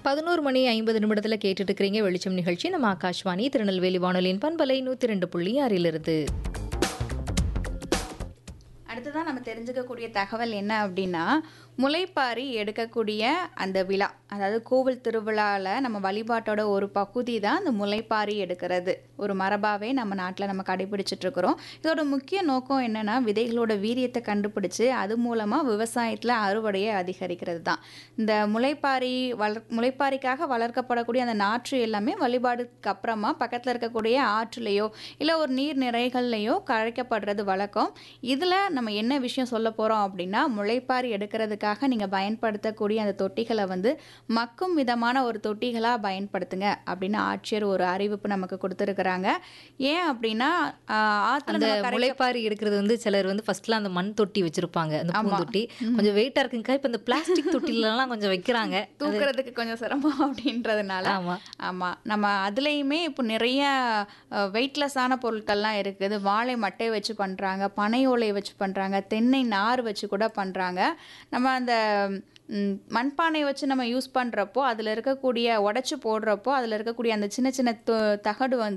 11:50 கேட்டுட்டு இருக்கிறீங்க வெளிச்சம் நிகழ்ச்சி. நம்ம ஆகாஷ்வாணி திருநெல்வேலி வானொலியின் பண்பலை 102.6 அடுத்ததான் நம்ம தெரிஞ்சுக்கக்கூடிய தகவல் என்ன அப்படின்னா, முளைப்பாரி எடுக்கக்கூடிய அந்த விழா, அதாவது கோவில் திருவிழாவில் நம்ம வழிபாட்டோட ஒரு பகுதி தான் அந்த முளைப்பாரி எடுக்கிறது. ஒரு மரபாவே நம்ம நாட்டில் நம்ம கடைபிடிச்சிட்டு இருக்கிறோம். இதோட முக்கிய நோக்கம் என்னன்னா, விதைகளோட வீரியத்தை கண்டுபிடிச்சு அது மூலமாக விவசாயத்தில் அறுவடையை அதிகரிக்கிறது தான். இந்த முளைப்பாரிக்காக வளர்க்கப்படக்கூடிய அந்த நாற்று எல்லாமே வழிபாடுக்கு அப்புறமா பக்கத்தில் இருக்கக்கூடிய ஆற்றுலையோ இல்லை ஒரு நீர் நிறைகள்லையோ கரைக்கப்படுறது வழக்கம். இதில் நம்ம என்ன விஷயம் சொல்ல போகிறோம் அப்படின்னா, முளைப்பாரி எடுக்கிறதுக்காக நீங்கள் பயன்படுத்தக்கூடிய அந்த தொட்டிகளை வந்து மக்கும் விதமான ஒரு தொட்டிகளாக பயன்படுத்துங்க அப்படின்னு ஆட்சியர் ஒரு அறிவிப்பு நமக்கு கொடுத்துருக்குறாங்க. ஏன் அப்படின்னா ஆற்றுல அந்த நம்ம முளைப்பாரி எடுக்கிறது வந்து சிலர் வந்து ஃபர்ஸ்ட்லாம் அந்த மண் தொட்டி வச்சிருப்பாங்க. அந்த பூந்தொட்டி கொஞ்சம் வெயிட்டா இருக்குங்கக்கா. இப்ப இந்த பிளாஸ்டிக் தொட்டிலலாம் கொஞ்சம் வைக்கிறாங்க. தூக்குறதுக்கு கொஞ்சம் சிரமம் அப்படின்றதுனால ஆமா. ஆமாம், நம்ம அதுலேயுமே இப்போ நிறைய வெயிட்லெஸ்ஸான பொருட்கள்லாம் இருக்குது. வாழை மட்டை வச்சு பண்ணுறாங்க, பனை ஓலை வச்சு பண்ணுறாங்க, தென்னை நார் வச்சு கூட பண்ணுறாங்க. நம்ம அந்த மண்பானை வச்சு நம்ம யூஸ் பண்ணுறப்போ அதில் இருக்கக்கூடிய உடச்சி போடுறப்போ அதில் இருக்கக்கூடிய அந்த சின்ன சின்ன தகடு வந்து